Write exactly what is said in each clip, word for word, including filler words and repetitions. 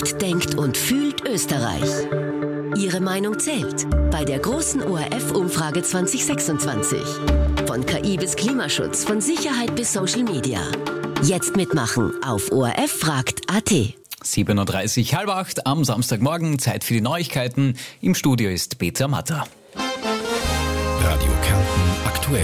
Lebt, denkt und fühlt Österreich. Ihre Meinung zählt bei der großen O R F-Umfrage zwanzig sechsundzwanzig. Von K I bis Klimaschutz, von Sicherheit bis Social Media. Jetzt mitmachen auf O R F fragt punkt a t. sieben Uhr dreißig, halb acht am Samstagmorgen, Zeit für die Neuigkeiten. Im Studio ist Peter Matter. Radio Kärnten aktuell.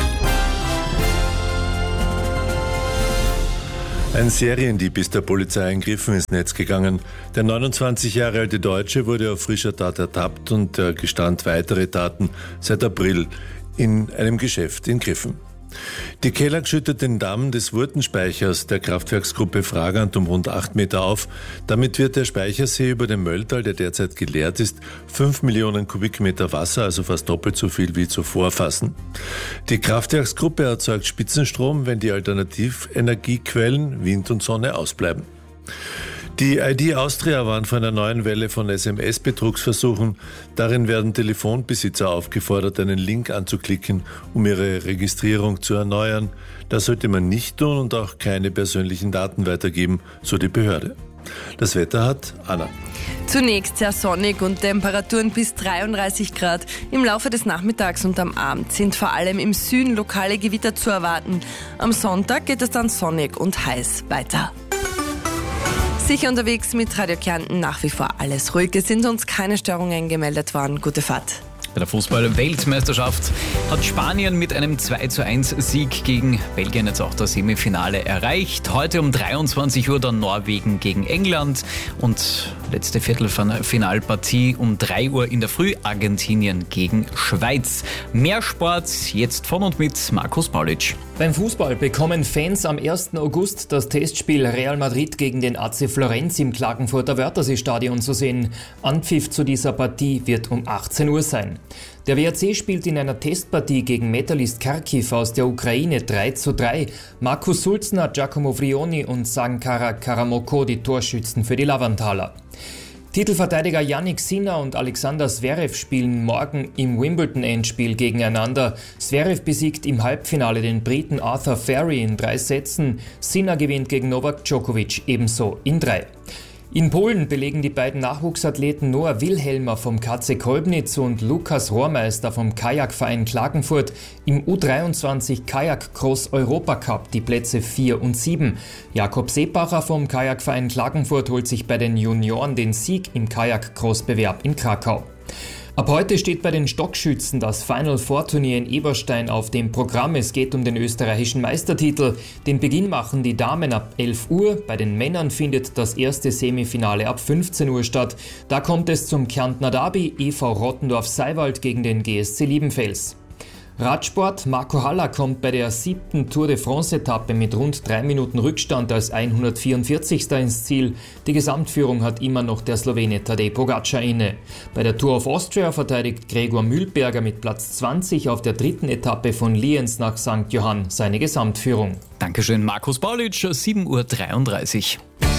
Ein Seriendieb ist der Polizei eingriffen ins Netz gegangen. Der neunundzwanzig Jahre alte Deutsche wurde auf frischer Tat ertappt und er gestand weitere Taten seit April in einem Geschäft in Griffen. Die Kelag schüttet den Damm des Wurtenspeichers der Kraftwerksgruppe Fragant um rund acht Meter auf. Damit wird der Speichersee über dem Mölltal, der derzeit geleert ist, fünf Millionen Kubikmeter Wasser, also fast doppelt so viel wie zuvor, fassen. Die Kraftwerksgruppe erzeugt Spitzenstrom, wenn die Alternativenergiequellen Wind und Sonne ausbleiben. Die I D Austria warnt vor einer neuen Welle von S M S-Betrugsversuchen. Darin werden Telefonbesitzer aufgefordert, einen Link anzuklicken, um ihre Registrierung zu erneuern. Das sollte man nicht tun und auch keine persönlichen Daten weitergeben, so die Behörde. Das Wetter hat Anna. Zunächst sehr sonnig und Temperaturen bis dreiunddreißig Grad. Im Laufe des Nachmittags und am Abend sind vor allem im Süden lokale Gewitter zu erwarten. Am Sonntag geht es dann sonnig und heiß weiter. Sicher unterwegs mit Radio Kärnten, nach wie vor alles ruhig. Es sind uns keine Störungen gemeldet worden. Gute Fahrt. Bei der Fußball-Weltmeisterschaft hat Spanien mit einem zwei zu eins Sieg gegen Belgien jetzt auch das Semifinale erreicht. Heute um dreiundzwanzig Uhr dann Norwegen gegen England und letzte Viertelfinalpartie um drei Uhr in der Früh Argentinien gegen Schweiz. Mehr Sport jetzt von und mit Markus Paulic. Beim Fußball bekommen Fans am ersten August das Testspiel Real Madrid gegen den A C Florenz im Klagenfurter Wörthersee-Stadion zu sehen. Anpfiff zu dieser Partie wird um achtzehn Uhr sein. Der W R C spielt in einer Testpartie gegen Metalist Kharkiv aus der Ukraine drei zu drei. Markus Sulzner, Giacomo Vrioni und Sankara Karamoko die Torschützen für die Lavantaler. Titelverteidiger Jannik Sinner und Alexander Zverev spielen morgen im Wimbledon-Endspiel gegeneinander. Zverev besiegt im Halbfinale den Briten Arthur Ferry in drei Sätzen. Sinner gewinnt gegen Novak Djokovic ebenso in drei. In Polen belegen die beiden Nachwuchsathleten Noah Wilhelmer vom K C Kolbnitz und Lukas Rohrmeister vom Kajakverein Klagenfurt im U dreiundzwanzig Kajak-Cross-Europacup die Plätze vier und sieben. Jakob Seebacher vom Kajakverein Klagenfurt holt sich bei den Junioren den Sieg im Kajak-Cross-Bewerb in Krakau. Ab heute steht bei den Stockschützen das Final Four Turnier in Eberstein auf dem Programm. Es geht um den österreichischen Meistertitel. Den Beginn machen die Damen ab elf Uhr. Bei den Männern findet das erste Semifinale ab fünfzehn Uhr statt. Da kommt es zum Kärntner Derby, E V Rottendorf-Seiwald gegen den G S C Liebenfels. Radsport, Marco Haller kommt bei der siebten Tour de France-Etappe mit rund drei Minuten Rückstand als hundertvierundvierzigster ins Ziel. Die Gesamtführung hat immer noch der Slowene Tadej Pogacar inne. Bei der Tour of Austria verteidigt Gregor Mühlberger mit Platz zwanzig auf der dritten Etappe von Lienz nach Sankt Johann seine Gesamtführung. Dankeschön, Markus Paulic, sieben Uhr dreiunddreißig.